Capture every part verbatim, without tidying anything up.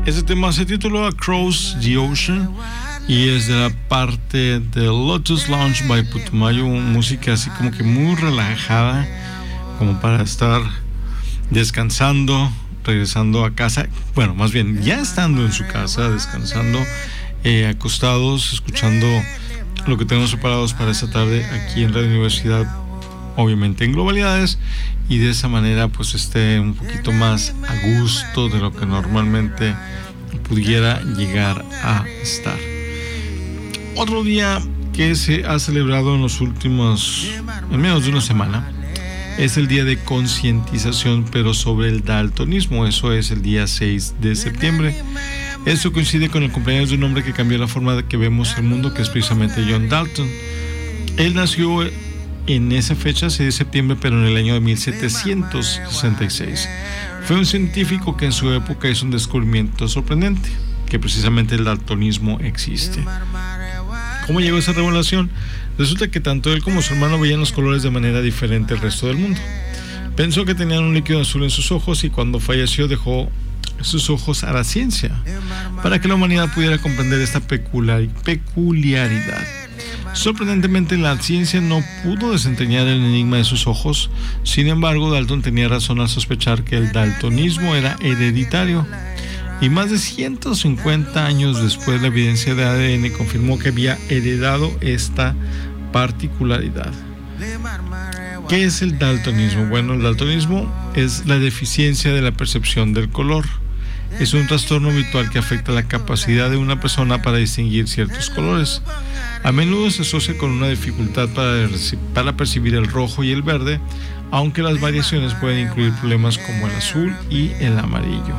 Este tema se tituló Across the Ocean y es de la parte de Lotus Lounge by Putumayo, música así como que muy relajada, como para estar descansando, regresando a casa, bueno, más bien ya estando en su casa, descansando, eh, acostados, escuchando lo que tenemos preparados para esta tarde aquí en Radio Universidad, obviamente en Globalidades, y de esa manera pues esté un poquito más a gusto de lo que normalmente pudiera llegar a estar. Otro día que se ha celebrado en los últimos, en menos de una semana, es el día de concientización, pero sobre el daltonismo. Eso es el día seis de septiembre. Esto coincide con el cumpleaños de un hombre que cambió la forma de que vemos el mundo, que es precisamente John Dalton. Él nació en esa fecha, seis de septiembre, pero en el año de mil setecientos sesenta y seis. Fue un científico que en su época hizo un descubrimiento sorprendente, que precisamente el daltonismo existe. ¿Cómo llegó a esa revelación? Resulta que tanto él como su hermano veían los colores de manera diferente al resto del mundo. Pensó que tenían un líquido azul en sus ojos y cuando falleció dejó sus ojos a la ciencia para que la humanidad pudiera comprender esta peculiar- peculiaridad. Sorprendentemente, la ciencia no pudo desentrañar el enigma de sus ojos. Sin embargo, Dalton tenía razón al sospechar que el daltonismo era hereditario. Y más de ciento cincuenta años después, la evidencia de A D N confirmó que había heredado esta particularidad. ¿Qué es el daltonismo? Bueno, el daltonismo es la deficiencia de la percepción del color. Es un trastorno habitual que afecta la capacidad de una persona para distinguir ciertos colores. A menudo se asocia con una dificultad para, para percibir el rojo y el verde, aunque las variaciones pueden incluir problemas como el azul y el amarillo.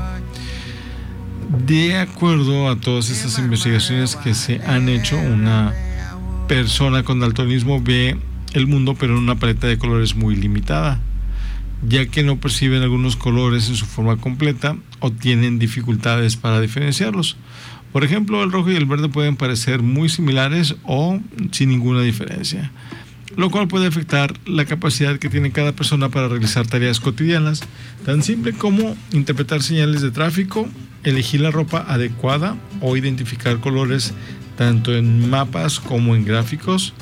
De acuerdo a todas estas investigaciones que se han hecho, una persona con daltonismo ve el mundo pero en una paleta de colores muy limitada, ya que no perciben algunos colores en su forma completa o tienen dificultades para diferenciarlos. Por ejemplo, el rojo y el verde pueden parecer muy similares o sin ninguna diferencia, lo cual puede afectar la capacidad que tiene cada persona para realizar tareas cotidianas, tan simple como interpretar señales de tráfico, elegir la ropa adecuada o identificar colores tanto en mapas como en gráficos.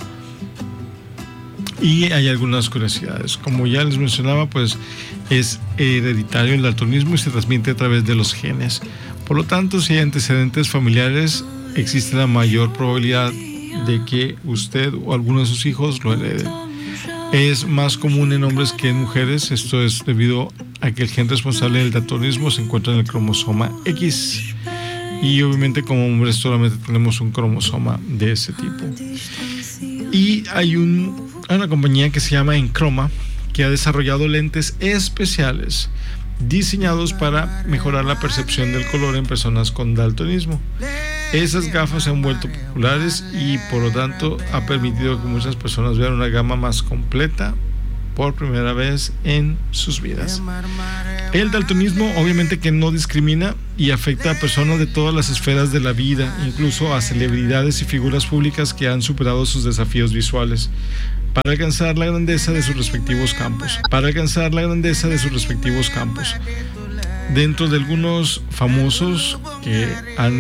Y hay algunas curiosidades. Como ya les mencionaba, pues es hereditario el daltonismo y se transmite a través de los genes. Por lo tanto, si hay antecedentes familiares, existe la mayor probabilidad de que usted o alguno de sus hijos lo hereden. Es más común en hombres que en mujeres. Esto es debido a que el gen responsable del daltonismo se encuentra en el cromosoma X. Y obviamente como hombres solamente tenemos un cromosoma de ese tipo. Y hay un, una compañía que se llama Enchroma que ha desarrollado lentes especiales diseñados para mejorar la percepción del color en personas con daltonismo. Esas gafas se han vuelto populares y por lo tanto ha permitido que muchas personas vean una gama más completa por primera vez en sus vidas. El daltonismo obviamente que no discrimina y afecta a personas de todas las esferas de la vida, incluso a celebridades y figuras públicas que han superado sus desafíos visuales para alcanzar la grandeza de sus respectivos campos, para alcanzar la grandeza de sus respectivos campos. Dentro de algunos famosos que han